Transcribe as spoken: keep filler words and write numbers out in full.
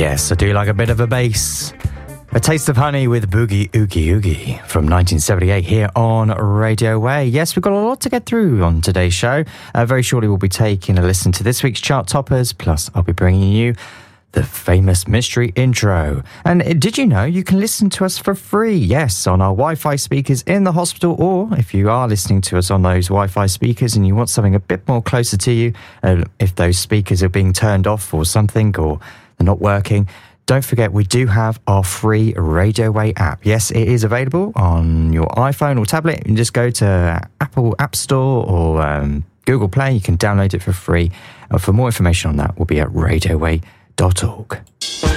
Yes, I do like a bit of a bass. A Taste of Honey with Boogie Oogie Oogie from nineteen seventy-eight here on Radio Way. Yes, we've got a lot to get through on today's show. Uh, very shortly we'll be taking a listen to this week's chart toppers, plus I'll be bringing you the famous mystery intro. And did you know you can listen to us for free? Yes, on our Wi-Fi speakers in the hospital, or if you are listening to us on those Wi-Fi speakers and you want something a bit more closer to you, uh, if those speakers are being turned off or something, or they're not working, don't forget we do have our free Radio Way app. Yes, it is available on your iPhone or tablet. You can just go to Apple App Store or um, Google Play. You can download it for free. Uh, for more information on that, we'll be at radio way dot org.